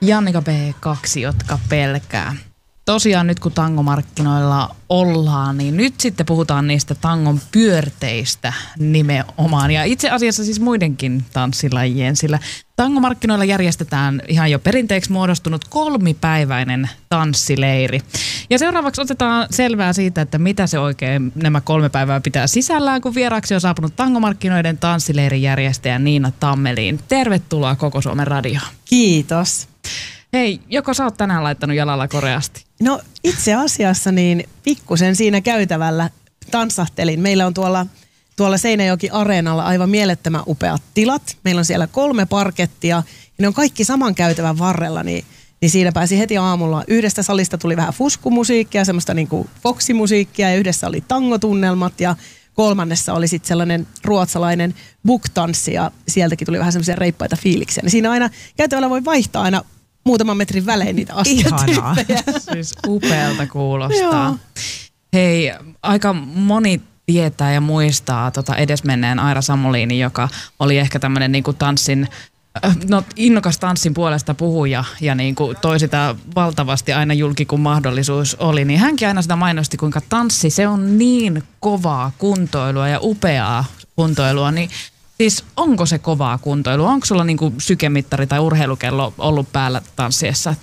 Jannika B2, jotka pelkää. Tosiaan nyt kun tangomarkkinoilla ollaan, niin nyt sitten puhutaan niistä tangon pyörteistä nimenomaan. Ja itse asiassa siis muidenkin tanssilajien, sillä tangomarkkinoilla järjestetään ihan jo perinteeksi muodostunut 3-päiväinen tanssileiri. Ja seuraavaksi otetaan selvää siitä, että mitä se oikein nämä 3 päivää pitää sisällään, kun vieraaksi on saapunut tangomarkkinoiden tanssileirin järjestäjä Niina Tammeliin. Tervetuloa Koko Suomen radioon. Kiitos. Hei, joko sä oot tänään laittanut jalalla koreasti? No itse asiassa niin pikkusen siinä käytävällä tanssahtelin. Meillä on tuolla Seinäjoki-areenalla aivan mielettömän upeat tilat. Meillä on siellä 3 parkettia ja ne on kaikki saman käytävän varrella, niin siinä pääsi heti aamulla. Yhdestä salista tuli vähän fuskumusiikkia, semmoista niinku foksimusiikkia ja yhdessä oli tangotunnelmat ja kolmannessa oli sitten sellainen ruotsalainen book-tanssi ja sieltäkin tuli vähän semmoisia reippaita fiiliksiä. Niin siinä aina käytävällä voi vaihtaa aina muutaman metrin välein niitä astiatyyppejä. Siis upealta kuulostaa. Joo. Hei, aika moni tietää ja muistaa edesmenneen Aira Samulinin, joka oli ehkä tämmöinen niinku tanssin, innokas tanssin puolesta puhuja ja niinku toi sitä valtavasti aina julki, kun mahdollisuus oli. Niin hänkin aina sitä mainosti, kuinka tanssi, se on niin kovaa kuntoilua ja upeaa kuntoilua, niin siis onko se kovaa kuntoilua? Onko sulla niinku sykemittari tai urheilukello ollut päällä tanssiessa?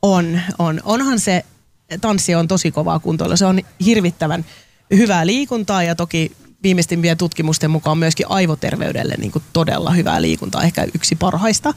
Onhan se, tanssi on tosi kovaa kuntoilua. Se on hirvittävän hyvää liikuntaa ja toki viimeisimpien tutkimusten mukaan myöskin aivoterveydelle niinku todella hyvää liikuntaa, ehkä yksi parhaista.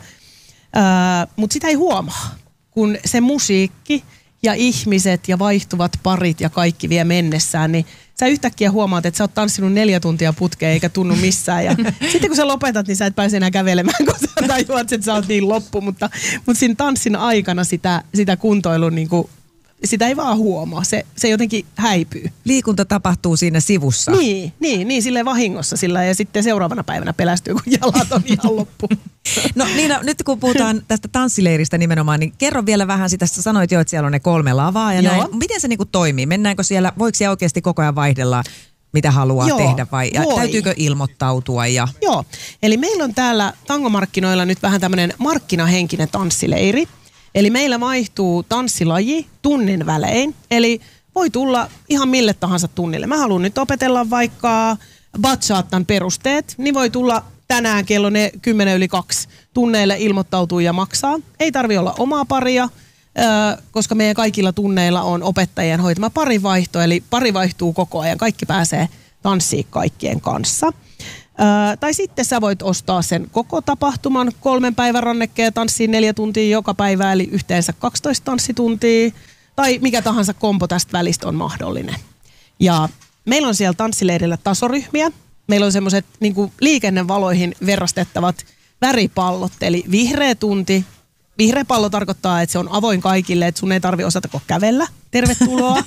Mutta sitä ei huomaa, kun se musiikki ja ihmiset ja vaihtuvat parit ja kaikki vie mennessään, niin sä yhtäkkiä huomaat, että sä oot tanssinut 4 tuntia putkeen eikä tunnu missään. Ja sitten kun sä lopetat, niin sä et pääse enää kävelemään, kun sä tajuat, että sä oot niin loppu. Mutta siinä tanssin aikana sitä kuntoilun, niin kuin, sitä ei vaan huomaa. Se jotenkin häipyy. Liikunta tapahtuu siinä sivussa. Niin silleen vahingossa sillä ja sitten seuraavana päivänä pelästyy, kun jalat on ihan loppu. No Niina, nyt kun puhutaan tästä tanssileiristä nimenomaan, niin kerro vielä vähän sitä. Sä sanoit jo, että siellä on ne 3 lavaa ja näin. Miten se niinku toimii? Mennäänkö siellä, voiko siellä oikeasti koko ajan vaihdella, mitä haluaa tehdä vai täytyykö ilmoittautua? Joo, eli meillä on täällä tangomarkkinoilla nyt vähän tämmöinen markkinahenkinen tanssileiri. Eli meillä vaihtuu tanssilaji tunnin välein, eli voi tulla ihan mille tahansa tunnille. Mä haluan nyt opetella vaikka bachatan perusteet, niin voi tulla tänään kello 2 tunneille ilmoittautuu ja maksaa. Ei tarvitse olla omaa paria, koska meidän kaikilla tunneilla on opettajien hoitama parivaihto, eli pari vaihtuu koko ajan. Kaikki pääsee tanssiin kaikkien kanssa. Tai sitten sä voit ostaa sen koko tapahtuman 3 päivän rannekkeen tanssiin 4 tuntia joka päivä, eli yhteensä 12 tanssituntia. Tai mikä tahansa kompo tästä välistä on mahdollinen. Ja meillä on siellä tanssileirillä tasoryhmiä. Meillä on semmoiset niin kuin liikennevaloihin verrastettavat väripallot, eli vihreä tunti. Vihreä pallo tarkoittaa, että se on avoin kaikille, että sun ei tarvitse osata kävellä. Tervetuloa.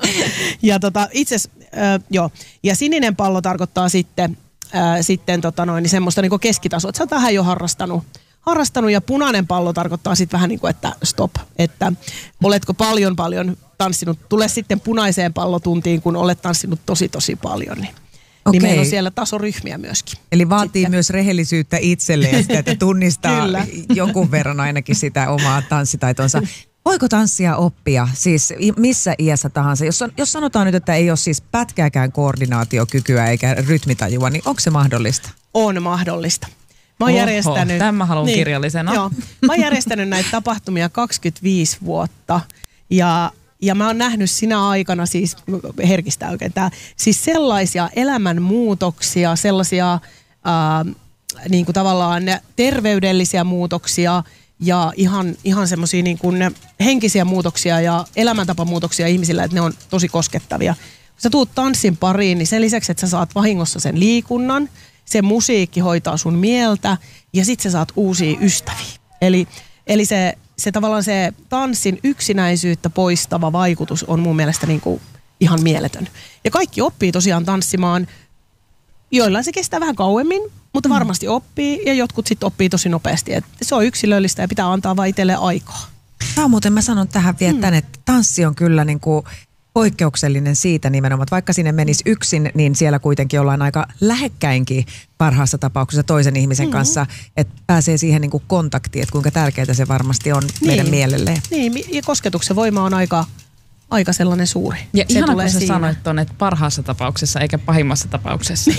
Ja sininen pallo tarkoittaa sitten niin semmoista niin kuin keskitasoa, että sä oot vähän jo harrastanut ja punainen pallo tarkoittaa sitten vähän niin kuin, että stop, että oletko paljon tanssinut, tule sitten punaiseen pallotuntiin, kun olet tanssinut tosi paljon, niin meillä on siellä tasoryhmiä myöskin. Eli vaatii sitten myös rehellisyyttä itselle ja sitä, että tunnistaa jonkun verran ainakin sitä omaa tanssitaitonsa. Voiko tanssia oppia, siis missä iässä tahansa? Jos sanotaan nyt, että ei ole siis pätkääkään koordinaatiokykyä eikä rytmitajua, niin onko se mahdollista? On mahdollista. Mä oon järjestänyt... Tämän mä haluan kirjallisena. Joo, mä oon järjestänyt näitä tapahtumia 25 vuotta ja mä oon nähnyt sinä aikana siis, herkistää oikein tää, siis sellaisia elämänmuutoksia, sellaisia niin kuin tavallaan terveydellisiä muutoksia, ja ihan semmoisia niin kuin henkisiä muutoksia ja elämäntapamuutoksia ihmisillä, että ne on tosi koskettavia. Kun sä tuut tanssin pariin, niin sen lisäksi, että sä saat vahingossa sen liikunnan, se musiikki hoitaa sun mieltä ja sit sä saat uusia ystäviä. Eli se tavallaan se tanssin yksinäisyyttä poistava vaikutus on mun mielestä niin kuin ihan mieletön. Ja kaikki oppii tosiaan tanssimaan. Joillain se kestää vähän kauemmin, mutta varmasti oppii ja jotkut sitten oppii tosi nopeasti. Et se on yksilöllistä ja pitää antaa vaan itselleen aikaa. Muuten mä sanon tähän vielä tänne, että tanssi on kyllä niin kuin poikkeuksellinen siitä nimenomaan, että vaikka sinne menisi yksin, niin siellä kuitenkin ollaan aika lähekkäinkin parhaassa tapauksessa toisen ihmisen kanssa, että pääsee siihen niin kuin kontaktiin, että kuinka tärkeää se varmasti on meidän mielelle. Niin, ja kosketuksen voima on aika sellainen suuri. Ja ihana, kun sä sanoit tuonne, että parhaassa tapauksessa eikä pahimmassa tapauksessa.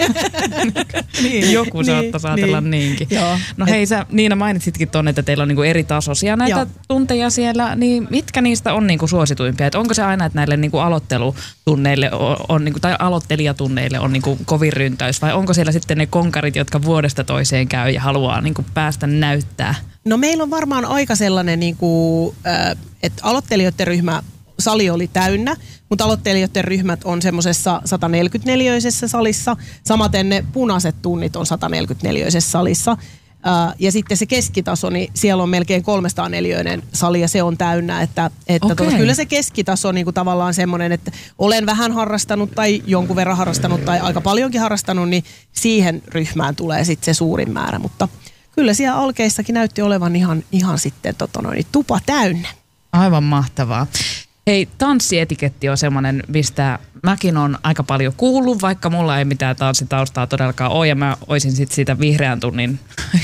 Niin, joku saattaisi ajatella niinkin. Joo. No hei, sä Niina mainitsitkin tuonne, että teillä on niinku eri tasoisia näitä tunteja siellä, niin mitkä niistä on niinku suosituimpia? Et onko se aina, että näille niinku aloittelutunneille on niinku, tai aloittelijatunneille on niinku kovin ryntäys, vai onko siellä sitten ne konkarit, jotka vuodesta toiseen käy ja haluaa niinku päästä näyttää? No meillä on varmaan aika sellainen, niinku, että aloittelijoiden ryhmä sali oli täynnä, mutta aloittelijoiden ryhmät on semmoisessa 144-öisessä salissa. Samaten ne punaiset tunnit on 144-öisessä salissa. Ja sitten se keskitaso, niin siellä on melkein 304-öinen sali ja se on täynnä. Että kyllä se keskitaso niin kuin tavallaan semmoinen, että olen vähän harrastanut tai jonkun verran harrastanut tai aika paljonkin harrastanut, niin siihen ryhmään tulee sitten se suurin määrä. Mutta kyllä siellä alkeissakin näytti olevan ihan sitten tupa täynnä. Aivan mahtavaa. Hei, tanssietiketti on semmoinen, mistä mäkin on aika paljon kuullut, vaikka mulla ei mitään tanssitaustaa todellakaan ole, ja mä oisin sitten siitä vihreän tunnin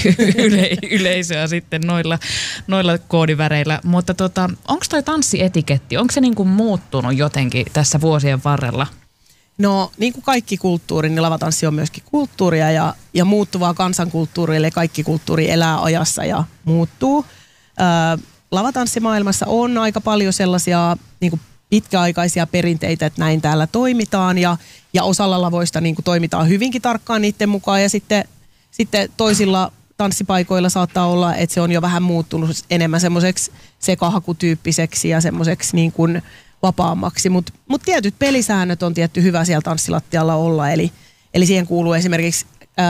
yleisöä sitten noilla koodiväreillä. Mutta onko toi tanssietiketti, onko se niinku muuttunut jotenkin tässä vuosien varrella? No niin kuin kaikki kulttuuri, niin lavatanssi on myöskin kulttuuria ja muuttuvaa kansankulttuuria, eli kaikki kulttuuri elää ajassa ja muuttuu. Lavatanssimaailmassa on aika paljon sellaisia niin kuin pitkäaikaisia perinteitä, että näin täällä toimitaan ja osalla lavoista niin kuin toimitaan hyvinkin tarkkaan niiden mukaan ja sitten toisilla tanssipaikoilla saattaa olla, että se on jo vähän muuttunut enemmän semmoiseksi sekahakutyyppiseksi ja semmoiseksi niin kuin vapaammaksi, mutta tietyt pelisäännöt on tietty hyvä siellä tanssilattialla olla, eli siihen kuuluu esimerkiksi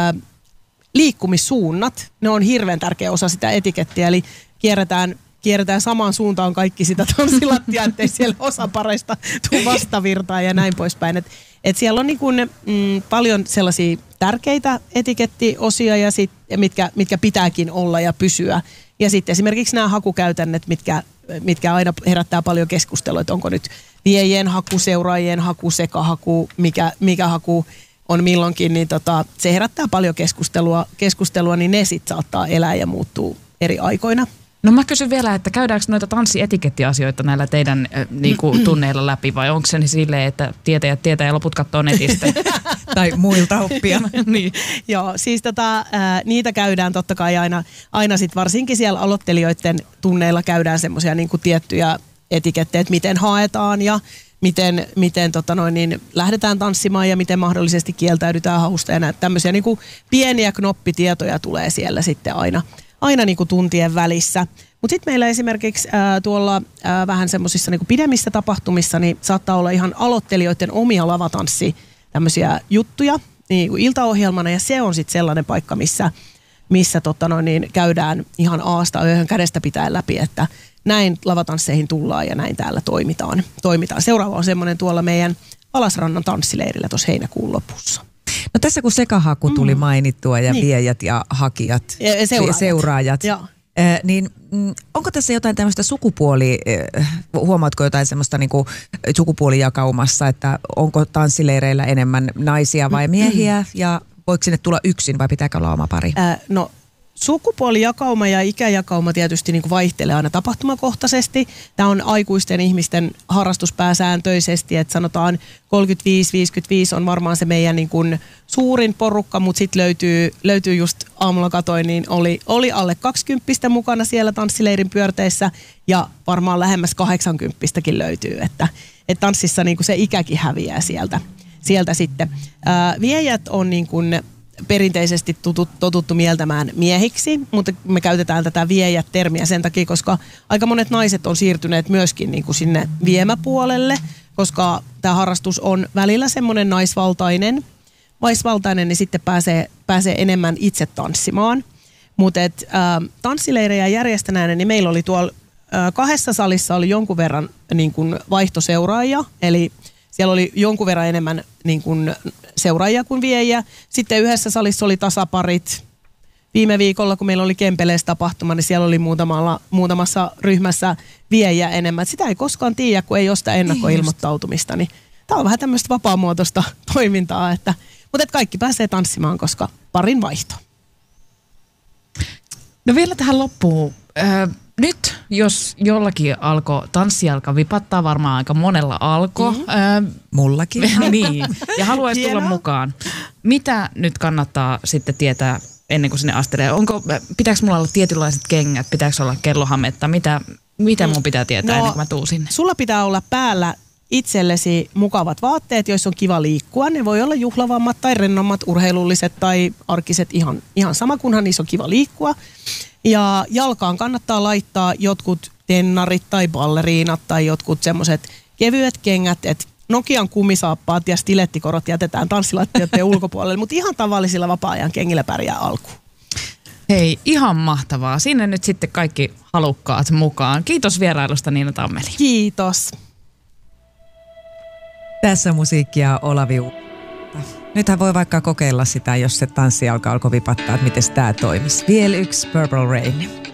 liikkumissuunnat, ne on hirveän tärkeä osa sitä etikettiä, eli kierretään samaan suuntaan kaikki sitä tanssilattia, ettei siellä osa pareista tule vastavirtaan ja näin poispäin. Et siellä on niin kuin, paljon sellaisia tärkeitä etikettiosia, mitkä pitääkin olla ja pysyä. Ja sitten esimerkiksi nämä hakukäytännet, mitkä aina herättää paljon keskustelua, että onko nyt viejien haku, seuraajien haku, sekahaku, mikä haku on milloinkin, niin se herättää paljon keskustelua, niin ne sitten saattaa elää ja muuttuu eri aikoina. No mä kysyn vielä, että käydäänkö noita tanssietikettiasioita näillä teidän tunneilla läpi vai onko se silleen, että tietäjät tietää ja loput katsoo netistä? Tai muilta oppia. Niin. Joo, siis niitä käydään totta kai aina sit varsinkin siellä aloittelijoiden tunneilla käydään semmoisia niinku tiettyjä etikettejä, että miten haetaan ja miten lähdetään tanssimaan ja miten mahdollisesti kieltäydytään hausta ja tämmöisiä niinku pieniä knoppitietoja tulee siellä sitten aina niin kuin tuntien välissä. Mutta sitten meillä esimerkiksi tuolla vähän semmoisissa niin kuin pidemmissä tapahtumissa niin saattaa olla ihan aloittelijoiden omia lavatanssi tämmöisiä juttuja niin kuin iltaohjelmana ja se on sitten sellainen paikka, missä käydään ihan aasta ööhön kädestä pitäen läpi, että näin lavatansseihin tullaan ja näin täällä toimitaan. Seuraava on semmoinen tuolla meidän Alasrannan tanssileirillä tuossa heinäkuun lopussa. No tässä kun sekahaku tuli mainittua ja viejät ja hakijat, seuraajat. Niin onko tässä jotain tämmöistä huomaatko jotain semmoista niinku sukupuolijakaumassa, että onko tanssileireillä enemmän naisia vai miehiä ja voiko sinne tulla yksin vai pitääkö olla oma pari? No sukupuolijakauma ja ikäjakauma tietysti niin kuin vaihtelee aina tapahtumakohtaisesti. Tämä on aikuisten ihmisten harrastus pääsääntöisesti, että sanotaan 35-55 on varmaan se meidän niin kuin suurin porukka, mutta sitten löytyy just aamulla katoin, niin oli alle 20 mukana siellä tanssileirin pyörteissä ja varmaan lähemmäs 80kin löytyy, että tanssissa niin kuin se ikäkin häviää sieltä sitten. Viejät on niin kuin perinteisesti totuttu mieltämään miehiksi, mutta me käytetään tätä viejät-termiä sen takia, koska aika monet naiset on siirtyneet myöskin niin kuin sinne viemäpuolelle, koska tämä harrastus on välillä semmoinen naisvaltainen, niin sitten pääsee enemmän itse tanssimaan. Mutta tanssileirejä järjestäneenä, niin meillä oli tuolla kahdessa salissa oli jonkun verran niin kuin vaihtoseuraajia, eli siellä oli jonkun verran enemmän niin kuin seuraajia kuin viejä. Sitten yhdessä salissa oli tasaparit, viime viikolla, kun meillä oli Kempeleessä tapahtuma, niin siellä oli muutamassa ryhmässä viejiä enemmän. Sitä ei koskaan tiedä, kun ei ole sitä ennakkoilmoittautumista. Niin tämä on vähän tämmöistä vapaamuotoista toimintaa, mutta kaikki pääsee tanssimaan, koska parin vaihto. No vielä tähän loppuun. Nyt, jos jollakin tanssi alkaa vipattaa, varmaan aika monella alkoi. Mullakin. Niin, ja haluaisi tulla mukaan. Mitä nyt kannattaa sitten tietää ennen kuin sinne astelee? Pitääkö mulla olla tietynlaiset kengät? Pitääkö olla kellohametta? Mitä mun pitää tietää ennen kuin mä tuun sinne? Sulla pitää olla päällä itsellesi mukavat vaatteet, joissa on kiva liikkua. Ne voi olla juhlavammat tai rennommat, urheilulliset tai arkiset, ihan sama, kunhan niissä on kiva liikkua. Ja jalkaan kannattaa laittaa jotkut tennarit tai balleriinat tai jotkut semmoiset kevyet kengät, että Nokian kumisaappaat ja stilettikorot jätetään tanssilattioiden ulkopuolelle, mutta ihan tavallisilla vapaa-ajan kengillä pärjää alkuun. Hei, ihan mahtavaa. Sinne nyt sitten kaikki halukkaat mukaan. Kiitos vierailusta, Niina Tammeli. Kiitos. Tässä musiikkia Olavi. Nythän voi vaikka kokeilla sitä, jos se tanssi alkaa vipattaa, että miten tämä toimisi. Vielä yksi Purple Rain.